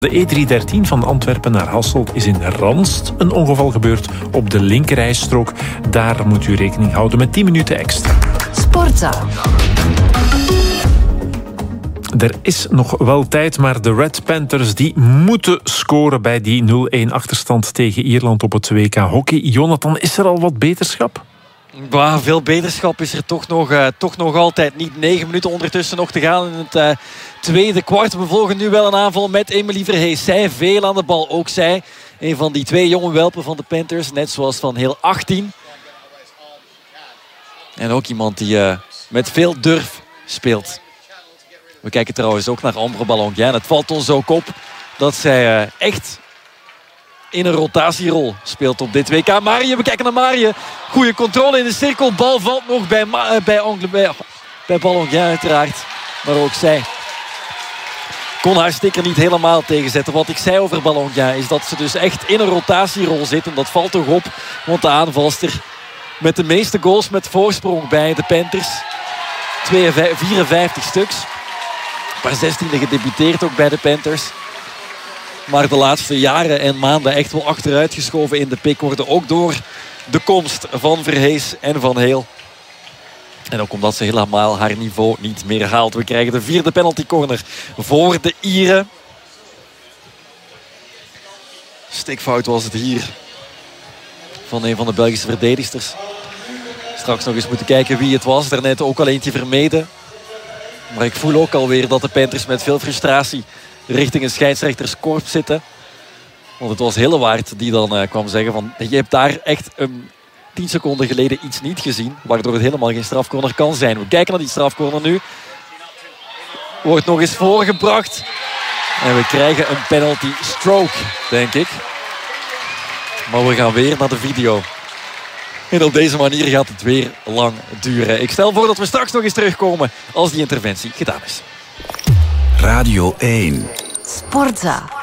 De E313 van Antwerpen naar Hasselt is in Ranst een ongeval gebeurd op de linkerrijstrook. Daar moet u rekening houden met 10 minuten extra. Sportza. Er is nog wel tijd, maar de Red Panthers die moeten scoren bij die 0-1 achterstand tegen Ierland op het WK Hockey. Jonathan, is er al wat beterschap? Veel beterschap is er toch nog altijd niet. 9 minuten ondertussen nog te gaan in het tweede kwart. We volgen nu wel een aanval met Emily Verhees. Zij veel aan de bal. Ook zij, een van die 2 jonge welpen van de Panthers. Net zoals van heel 18. En ook iemand die met veel durf speelt. We kijken trouwens ook naar Ambre Ballonguin. Het valt ons ook op dat zij echt in een rotatierol speelt op dit WK. Marië, we kijken naar Marië. Goede controle in de cirkel. Bal valt nog bij Ballonguin uiteraard. Maar ook zij kon haar sticker niet helemaal tegenzetten. Wat ik zei over Ballonguin is dat ze dus echt in een rotatierol zit. En dat valt toch op. Want de aanvalster met de meeste goals met voorsprong bij de Panthers. 54 stuks. Maar 16e gedebuteerd ook bij de Panthers. Maar de laatste jaren en maanden echt wel achteruit geschoven in de pik worden. Ook door de komst van Verhees en Van Heel. En ook omdat ze helemaal haar niveau niet meer haalt. We krijgen de 4e penalty corner voor de Ieren. Stikfout was het hier van een van de Belgische verdedigsters. Straks nog eens moeten kijken wie het was. Daarnet ook al eentje vermeden. Maar ik voel ook alweer dat de Panthers met veel frustratie richting een scheidsrechterskorps zitten. Want het was Hillewaard die dan kwam zeggen van... Je hebt daar echt 10 seconden geleden iets niet gezien. Waardoor het helemaal geen strafcorner kan zijn. We kijken naar die strafcorner nu. Wordt nog eens voorgebracht. En we krijgen een penalty stroke, denk ik. Maar we gaan weer naar de video. En op deze manier gaat het weer lang duren. Ik stel voor dat we straks nog eens terugkomen als die interventie gedaan is. Radio 1. Sportza.